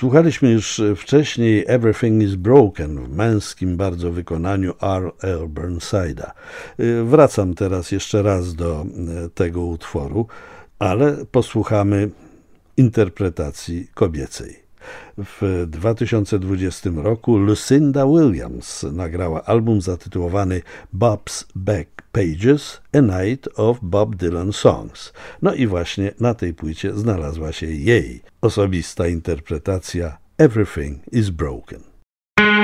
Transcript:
Słuchaliśmy już wcześniej Everything is Broken w męskim bardzo wykonaniu R.L. Burnside'a. Wracam teraz jeszcze raz do tego utworu, ale posłuchamy interpretacji kobiecej. W 2020 roku Lucinda Williams nagrała album zatytułowany Bob's Back Pages – A Night of Bob Dylan Songs. No i właśnie na tej płycie znalazła się jej osobista interpretacja Everything is Broken.